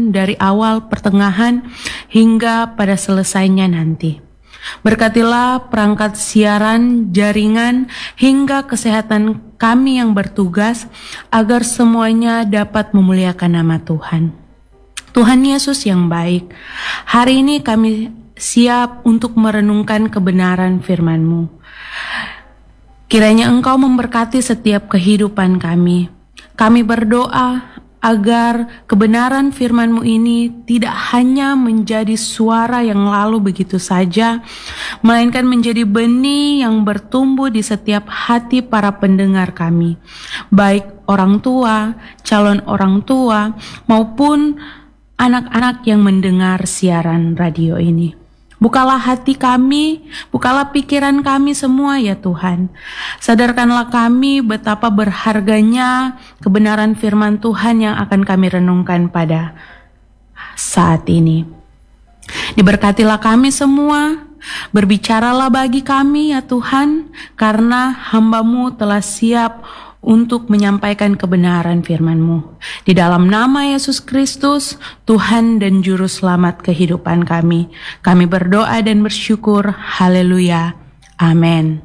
Tuhan dari awal, pertengahan, hingga pada selesainya nanti. Berkatilah perangkat siaran, jaringan, hingga kesehatan kami yang bertugas, agar semuanya dapat memuliakan nama Tuhan. Tuhan Yesus yang baik, hari ini kami siap untuk merenungkan kebenaran firman-Mu. Kiranya Engkau memberkati setiap kehidupan kami. Kami berdoa agar kebenaran firman-Mu ini tidak hanya menjadi suara yang lalu begitu saja, melainkan menjadi benih yang bertumbuh di setiap hati para pendengar kami, baik orang tua, calon orang tua, maupun anak-anak yang mendengar siaran radio ini. Bukalah hati kami, bukalah pikiran kami semua ya Tuhan. Sadarkanlah kami betapa berharganya kebenaran firman Tuhan yang akan kami renungkan pada saat ini. Diberkatilah kami semua, berbicaralah bagi kami ya Tuhan, karena hamba-Mu telah siap untuk menyampaikan kebenaran firman-Mu. Di dalam nama Yesus Kristus, Tuhan dan Juru Selamat kehidupan kami berdoa dan bersyukur. Haleluya. Amin.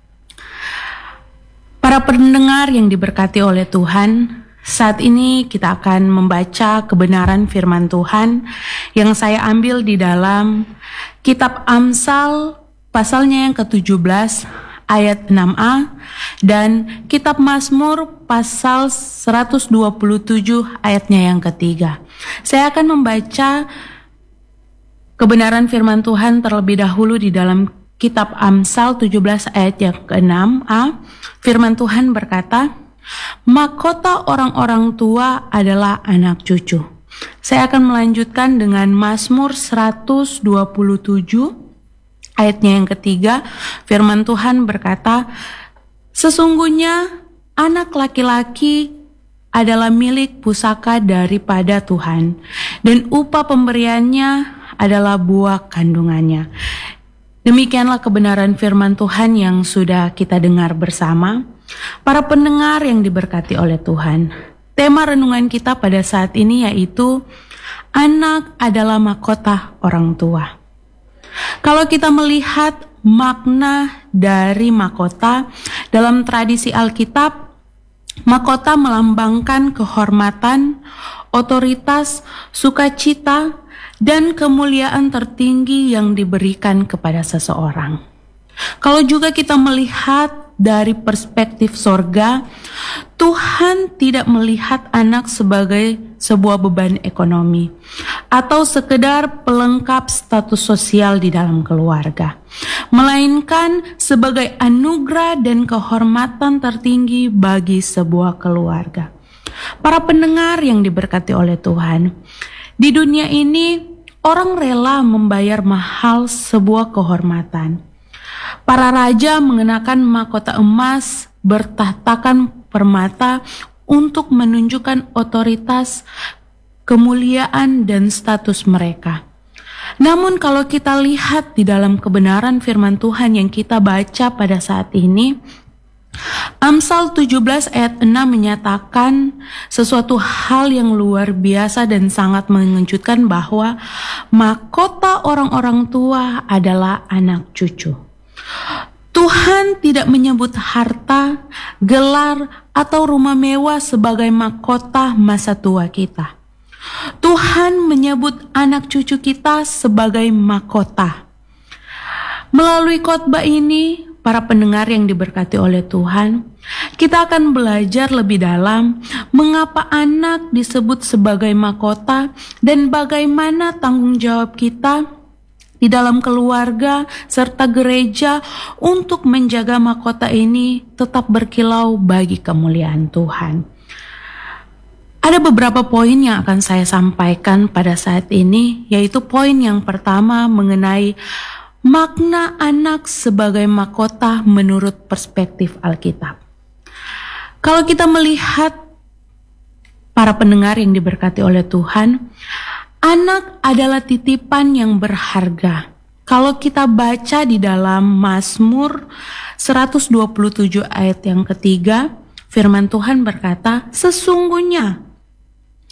Para pendengar yang diberkati oleh Tuhan, saat ini kita akan membaca kebenaran firman Tuhan yang saya ambil di dalam kitab Amsal pasalnya yang ke-17 ayat 6a dan kitab Mazmur pasal 127 ayatnya yang ketiga. Saya akan membaca kebenaran firman Tuhan terlebih dahulu di dalam kitab Amsal 17 ayat yang ke-6a. Firman Tuhan berkata, "Mahkota orang-orang tua adalah anak cucu." Saya akan melanjutkan dengan Mazmur 127 ayatnya yang ketiga. Firman Tuhan berkata, "Sesungguhnya anak laki-laki adalah milik pusaka daripada Tuhan, dan upah pemberiannya adalah buah kandungannya." Demikianlah kebenaran firman Tuhan yang sudah kita dengar bersama. Para pendengar yang diberkati oleh Tuhan, tema renungan kita pada saat ini yaitu anak adalah mahkota orang tua. Kalau kita melihat makna dari mahkota dalam tradisi Alkitab, mahkota melambangkan kehormatan, otoritas, sukacita, dan kemuliaan tertinggi yang diberikan kepada seseorang. Kalau juga kita melihat dari perspektif sorga, Tuhan tidak melihat anak sebagai sebuah beban ekonomi atau sekedar pelengkap status sosial di dalam keluarga, melainkan sebagai anugerah dan kehormatan tertinggi bagi sebuah keluarga. Para pendengar yang diberkati oleh Tuhan, di dunia ini orang rela membayar mahal sebuah kehormatan. Para raja mengenakan mahkota emas bertahtakan permata untuk menunjukkan otoritas, kemuliaan, dan status mereka. Namun kalau kita lihat di dalam kebenaran firman Tuhan yang kita baca pada saat ini, Amsal 17 ayat 6 menyatakan sesuatu hal yang luar biasa dan sangat mengejutkan, bahwa mahkota orang-orang tua adalah anak cucu. Tuhan tidak menyebut harta, gelar, atau rumah mewah sebagai mahkota masa tua kita. Tuhan menyebut anak cucu kita sebagai mahkota. Melalui khotbah ini, para pendengar yang diberkati oleh Tuhan, kita akan belajar lebih dalam mengapa anak disebut sebagai mahkota dan bagaimana tanggung jawab kita di dalam keluarga serta gereja untuk menjaga mahkota ini tetap berkilau bagi kemuliaan Tuhan. Ada beberapa poin yang akan saya sampaikan pada saat ini, yaitu poin yang pertama mengenai makna anak sebagai mahkota menurut perspektif Alkitab. Kalau kita melihat para pendengar yang diberkati oleh Tuhan, anak adalah titipan yang berharga. Kalau kita baca di dalam Mazmur 127 ayat yang ketiga, firman Tuhan berkata, "Sesungguhnya